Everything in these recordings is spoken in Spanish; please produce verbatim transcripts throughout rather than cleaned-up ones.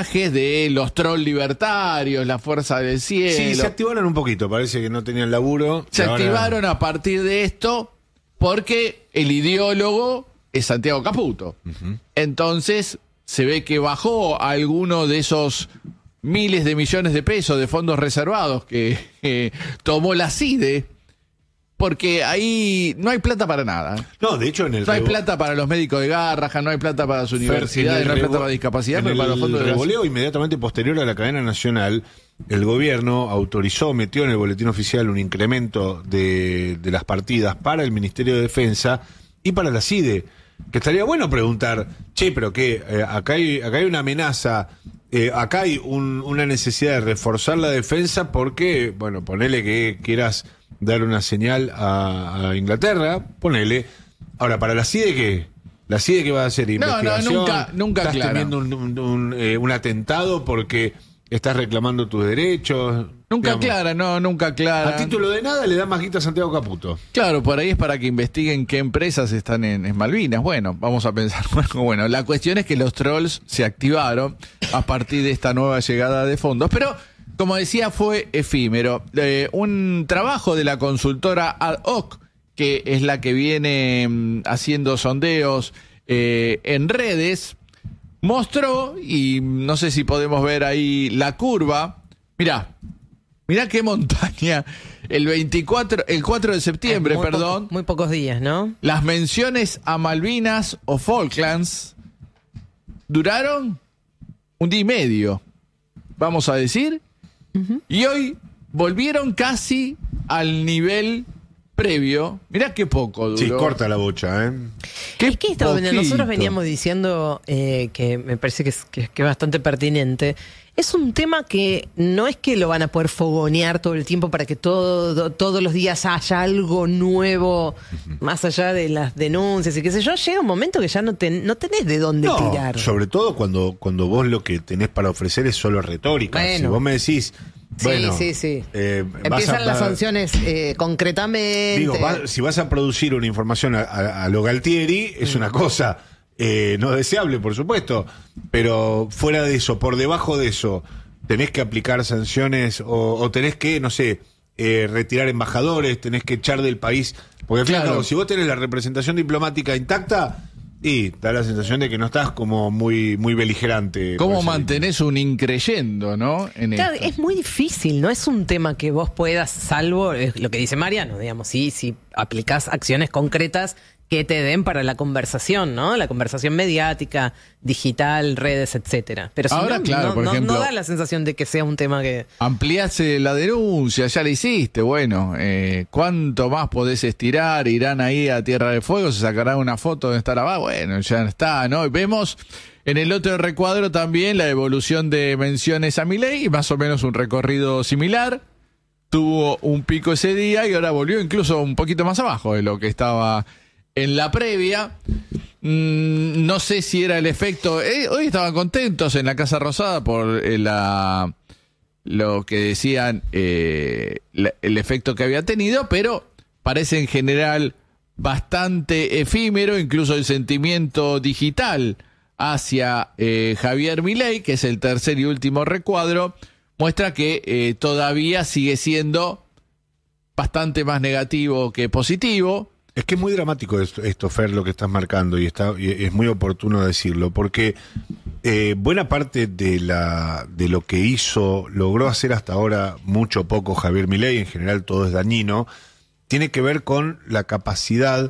personajes de los trolls libertarios, la Fuerza del Cielo. Sí, se activaron un poquito, parece que no tenían laburo. Se ahora... activaron a partir de esto porque el ideólogo es Santiago Caputo. Uh-huh. Entonces se ve que bajó alguno de esos miles de millones de pesos de fondos reservados que eh, tomó la CIDE, porque ahí no hay plata para nada. No, de hecho en el... No hay revo... plata para los médicos de Garrahan, no hay plata para las universidades, no hay plata para discapacidad, pero para los fondos de... En el revoleo inmediatamente posterior a la cadena nacional, el gobierno autorizó, metió en el boletín oficial un incremento de, de las partidas para el Ministerio de Defensa y para la CIDE. Que estaría bueno preguntar, che, pero que eh, acá, hay, acá hay una amenaza, eh, acá hay un, una necesidad de reforzar la defensa porque, bueno, ponele que quieras dar una señal a, a Inglaterra, ponele. Ahora, para la CIDE, ¿qué? ¿La CIDE qué va a hacer? ¿Investigación? No, no, nunca, nunca ¿Estás claro. temiendo un, un, un, eh, un atentado porque estás reclamando tus derechos? Nunca Digamos, aclara, no, nunca aclara. A título de nada le da más guita a Santiago Caputo. Claro, por ahí es para que investiguen qué empresas están en, en Malvinas. Bueno, vamos a pensar. Bueno, la cuestión es que los trolls se activaron a partir de esta nueva llegada de fondos. Pero, como decía, fue efímero. Eh, un trabajo de la consultora Ad Hoc, que es la que viene mm, haciendo sondeos eh, en redes, mostró, y no sé si podemos ver ahí la curva. Mirá. Mirá qué montaña. El veinticuatro, el cuatro de septiembre, muy perdón. Poco, muy pocos días, ¿no? Las menciones a Malvinas o Falklands duraron un día y medio, vamos a decir. Uh-huh. Y hoy volvieron casi al nivel previo. Mirá qué poco duró. Sí, corta la bocha, ¿eh? Qué es que esto, nosotros veníamos diciendo eh, que me parece que es, que, que es bastante pertinente. Es un tema que no es que lo van a poder fogonear todo el tiempo para que todo, todos los días haya algo nuevo, uh-huh. más allá de las denuncias y qué sé yo. Llega un momento que ya no, ten, no tenés de dónde no, tirar. Sobre todo cuando, cuando vos lo que tenés para ofrecer es solo retórica. Bueno. Si vos me decís... Bueno, sí, sí, sí. Eh, Empiezan a, las sanciones eh, concretamente. Digo, va, si vas a producir una información a, a, a lo Galtieri, es mm. una cosa eh, no deseable, por supuesto, pero fuera de eso, por debajo de eso, tenés que aplicar sanciones o, o tenés que, no sé, eh, retirar embajadores, tenés que echar del país. Porque, claro, claro, si vos tenés la representación diplomática intacta... Y da la sensación de que no estás como muy muy beligerante. ¿Cómo mantenés un increyendo, no? En claro, esto. Es muy difícil, no es un tema que vos puedas, salvo lo que dice Mariano, digamos, sí, si aplicás acciones concretas que te den para la conversación, ¿no? La conversación mediática, digital, redes, etcétera. Pero si ahora, no, claro, no, por no, ejemplo, no da la sensación de que sea un tema que... Ampliase la denuncia, ya la hiciste, bueno, eh, ¿cuánto más podés estirar? Irán ahí a Tierra de Fuego, se sacarán una foto de estar abajo, bueno, ya está, ¿no? Y vemos en el otro recuadro también la evolución de menciones a Milei, y más o menos un recorrido similar. Tuvo un pico ese día y ahora volvió incluso un poquito más abajo de lo que estaba en la previa. Mm, no sé si era el efecto. Eh, hoy estaban contentos en la Casa Rosada por eh, la lo que decían eh, la, el efecto que había tenido, pero parece en general bastante efímero, incluso el sentimiento digital hacia eh, Javier Milei, que es el tercer y último recuadro, muestra que eh, todavía sigue siendo bastante más negativo que positivo. Es que es muy dramático esto, esto, Fer, lo que estás marcando, y, está, y es muy oportuno decirlo, porque eh, buena parte de, la, de lo que hizo, logró hacer hasta ahora mucho poco Javier Milei, en general todo es dañino, tiene que ver con la capacidad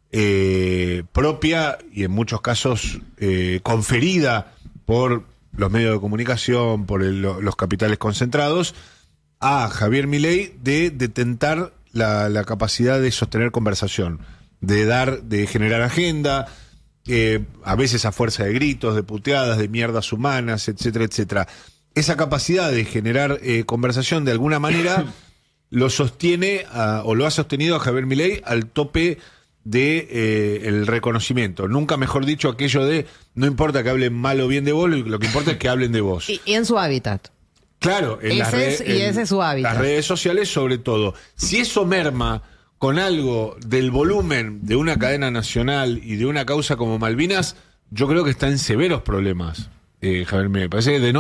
eh, propia y en muchos casos eh, conferida por los medios de comunicación, por el, los capitales concentrados, a Javier Milei de detentar La, la capacidad de sostener conversación, de dar, de generar agenda, eh, a veces a fuerza de gritos, de puteadas, de mierdas humanas, etcétera, etcétera. Esa capacidad de generar eh, conversación de alguna manera lo sostiene a, o lo ha sostenido a Javier Milei al tope de eh, el reconocimiento. Nunca mejor dicho aquello de no importa que hablen mal o bien de vos, lo que importa es que hablen de vos. Y, y en su hábitat. Claro, en ese las redes, es, y en ese es su hábitat. Las redes sociales sobre todo. Si eso merma con algo del volumen de una cadena nacional y de una causa como Malvinas, yo creo que está en severos problemas, eh, Javier. Me parece que de no